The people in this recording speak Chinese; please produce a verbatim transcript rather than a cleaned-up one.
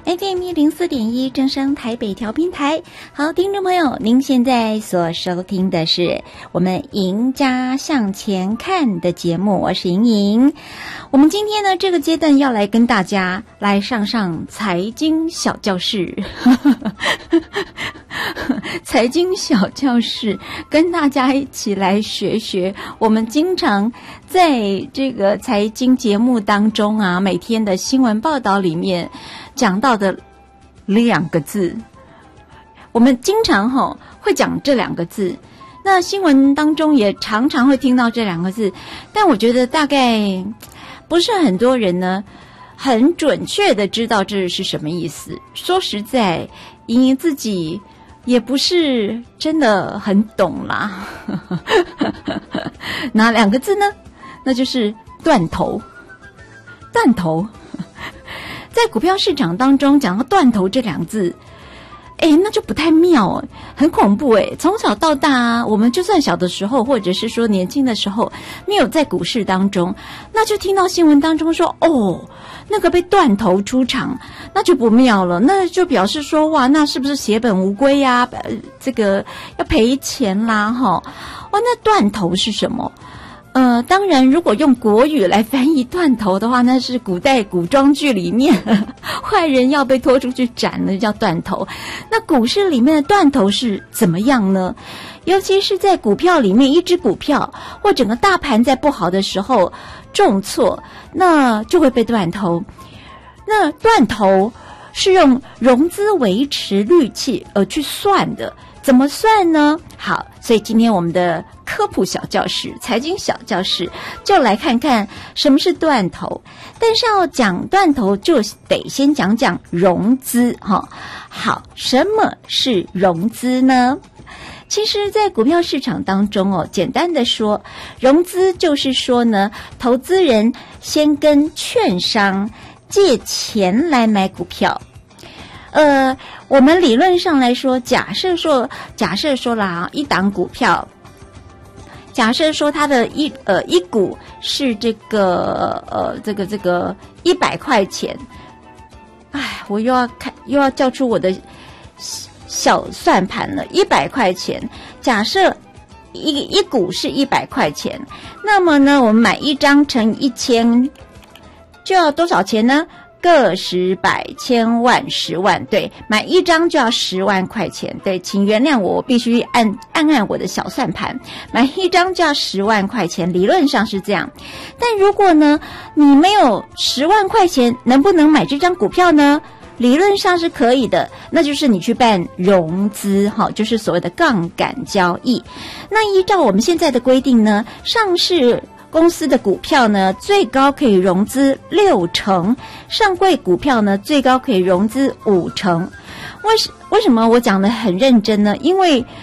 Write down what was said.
F M 一零四点一正声台北调频台。好，听众朋友，您现在所收听的是我们赢家向前看的节目，我是莹莹。我们今天呢，这个阶段要来跟大家来上上财经小教室，财经小教室，跟大家一起来学学我们经常在这个财经节目当中啊，每天的新闻报道里面讲到的两个字，我们经常吼、哦、会讲这两个字，那新闻当中也常常会听到这两个字，但我觉得大概不是很多人呢很准确的知道这是什么意思。说实在，莹莹自己也不是真的很懂啦。哪两个字呢？那就是断头。断头在股票市场当中讲到断头这两个字，哎，那就不太妙，很恐怖哎！从小到大啊，我们就算小的时候，或者是说年轻的时候，没有在股市当中，那就听到新闻当中说，哦，那个被断头出场，那就不妙了，那就表示说，哇，那是不是血本无归呀、啊？这个要赔钱啦，哈！哇，那断头是什么？呃，当然，如果用国语来翻译断头的话，那是古代古装剧里面坏人要被拖出去斩了，叫断头。那股市里面的断头是怎么样呢？尤其是在股票里面，一只股票或整个大盘在不好的时候重挫，那就会被断头。那断头是用融资维持率器而去算的。怎么算呢？好，所以今天我们的科普小教室、财经小教室就来看看什么是断头。但是要讲断头，就得先讲讲融资哈。好，什么是融资呢？其实在股票市场当中哦，简单的说，融资就是说呢，投资人先跟券商借钱来买股票。呃，我们理论上来说，假设说，假设说了啊，一档股票，假设说它的一呃一股是这个呃这个这个一百块钱，哎，我又要看又要叫出我的小算盘了，一百块钱，假设一一股是一百块钱，那么呢，我们买一张乘一千，就要多少钱呢？个十百千万十万，对，买一张就要十万块钱，对，请原谅我，我必须按按按我的小算盘，买一张就要十万块钱，理论上是这样。但如果呢，你没有十万块钱，能不能买这张股票呢？理论上是可以的，那就是你去办融资，哈，就是所谓的杠杆交易。那依照我们现在的规定呢，上市公司的股票呢，最高可以融资六成，上柜股票呢，最高可以融资五成。为什为什么我讲得很认真呢？因为